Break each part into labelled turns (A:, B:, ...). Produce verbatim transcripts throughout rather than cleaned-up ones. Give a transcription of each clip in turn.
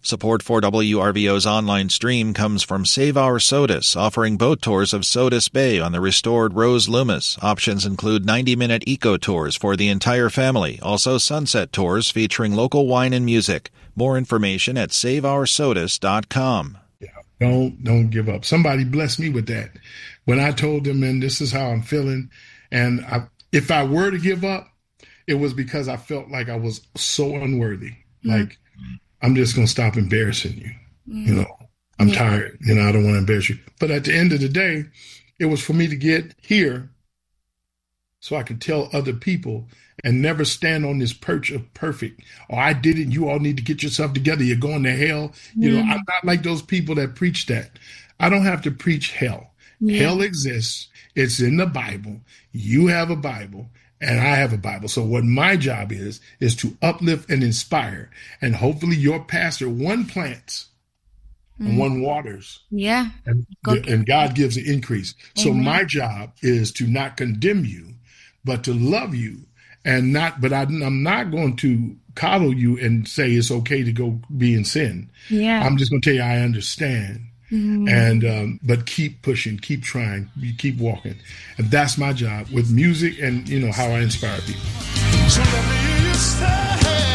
A: Support for W R V O's online stream comes from Save Our Sodus, offering boat tours of Sodus Bay on the restored Rose Loomis. Options include ninety-minute eco tours for the entire family, also sunset tours featuring local wine and music. More information at save our sodus dot com.
B: Yeah, don't don't give up. Somebody blessed me with that. When I told them, man, this is how I'm feeling, and I, if I were to give up, it was because I felt like I was so unworthy. Mm-hmm. Like, I'm just going to stop embarrassing you. Mm. You know, I'm yeah. tired. You know, I don't want to embarrass you. But at the end of the day, it was for me to get here so I could tell other people and never stand on this perch of perfect. Oh, I did it. You all need to get yourself together. You're going to hell. Mm. You know, I'm not like those people that preach that. I don't have to preach hell. Yeah. Hell exists. It's in the Bible. You have a Bible. And I have a Bible. So what my job is, is to uplift and inspire. And hopefully your pastor, one plants mm. and one waters.
C: Yeah.
B: And, God, and God gives the increase. Amen. So my job is to not condemn you, but to love you. And not, but I, I'm not going to coddle you and say it's okay to go be in sin.
C: Yeah.
B: I'm just going to tell you I understand. Mm. And um, but keep pushing, keep trying, you keep walking, and that's my job with music and you know how I inspire people. So let me stay.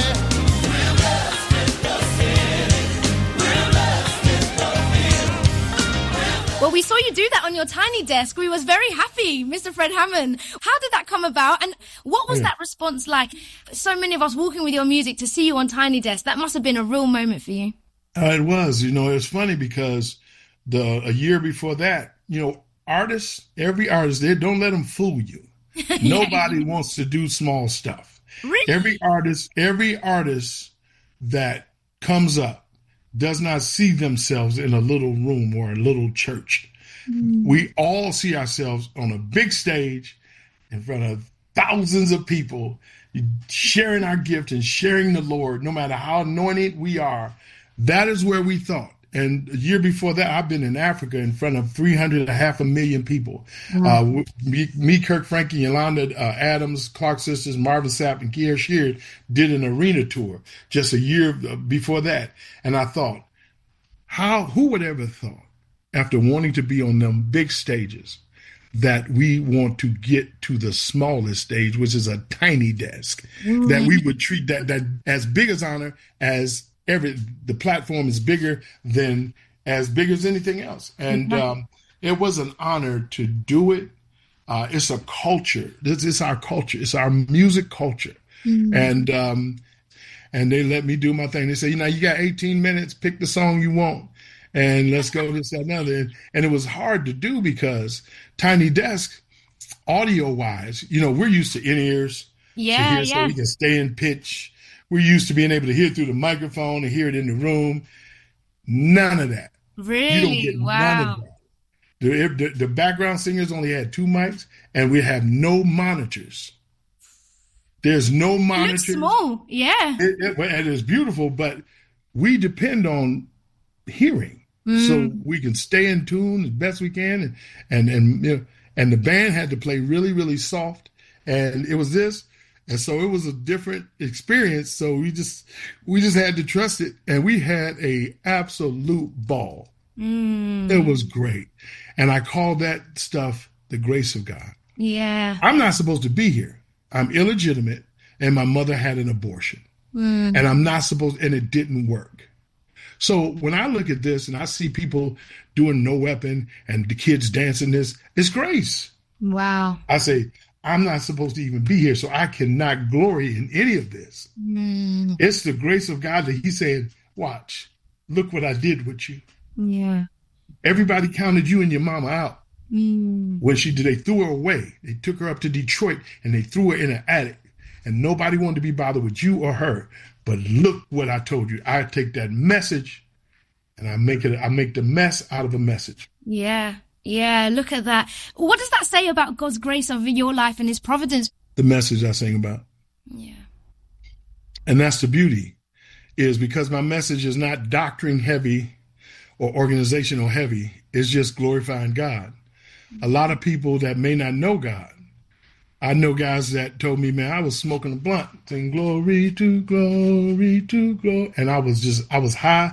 C: Well, we saw you do that on your tiny desk. We was very happy, Mister Fred Hammond. How did that come about, and what was yeah. that response like? So many of us walking with your music to see you on tiny desk. That must have been a real moment for you.
B: Uh, it was, you know, it's funny because the a year before that, you know, artists, every artist, they don't let them fool you. Nobody wants to do small stuff.
C: Really?
B: Every artist, every artist that comes up does not see themselves in a little room or a little church. Mm. We all see ourselves on a big stage in front of thousands of people, sharing our gift and sharing the Lord, no matter how anointed we are. That is where we thought. And a year before that, I've been in Africa in front of three hundred and a half a million people. Mm-hmm. Uh, me, me, Kirk Franklin, Yolanda uh, Adams, Clark Sisters, Marvin Sapp, and Kier Sheard did an arena tour just a year before that. And I thought, how, who would ever thought, after wanting to be on them big stages, that we want to get to the smallest stage, which is a tiny desk, mm-hmm. that we would treat that, that as big as honor as Every the platform is bigger than as big as anything else, and mm-hmm. um, it was an honor to do it. Uh, it's a culture. This is our culture. It's our music culture, mm-hmm. and um, and they let me do my thing. They say, you know, you got eighteen minutes. Pick the song you want, and let's go this that, and another. And, and it was hard to do because tiny desk, audio wise, you know, we're used to in ears.
C: Yeah,
B: hear,
C: yeah.
B: So we can stay in pitch. We're used to being able to hear through the microphone and hear it in the room. None of that.
C: Really?
B: You don't get
C: wow.
B: none of that. The, the, the background singers only had two mics, and we have no monitors. There's no monitors.
C: It looks small, yeah.
B: It, it, and it's beautiful, but we depend on hearing, mm. so we can stay in tune as best we can. And and and you know, and the band had to play really, really soft, and it was this. And so it was a different experience. So we just we just had to trust it. And we had a absolute ball.
C: Mm.
B: It was great. And I call that stuff the grace of God.
C: Yeah.
B: I'm not supposed to be here. I'm illegitimate. And my mother had an abortion.
C: Mm.
B: And I'm not supposed, and it didn't work. So when I look at this and I see people doing No Weapon and the kids dancing this, it's grace.
C: Wow.
B: I say, I'm not supposed to even be here, so I cannot glory in any of this.
C: Mm.
B: It's the grace of God that he's saying, watch, look what I did with you.
C: Yeah.
B: Everybody counted you and your mama out.
C: Mm.
B: When she did, they threw her away. They took her up to Detroit and they threw her in an attic. And nobody wanted to be bothered with you or her. But look what I told you. I take that message and I make it, I make the mess out of a message.
C: Yeah. Yeah, look at that. What does that say about God's grace over your life and his providence?
B: The message I sing about.
C: Yeah.
B: And that's the beauty, is because my message is not doctrine heavy or organizational heavy. It's just glorifying God. A lot of people that may not know God, I know guys that told me, man, I was smoking a blunt, saying glory to glory to glory. And I was just, I was high.